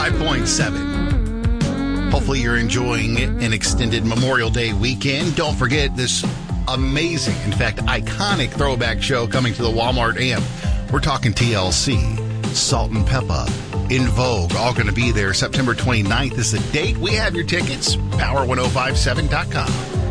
105.7. Hopefully you're enjoying an extended Memorial Day weekend. Don't forget this amazing, in fact, iconic throwback show coming to the Walmart Amp. We're talking TLC, Salt and Peppa, In Vogue, all going to be there. September 29th is the date. We have your tickets, power1057.com.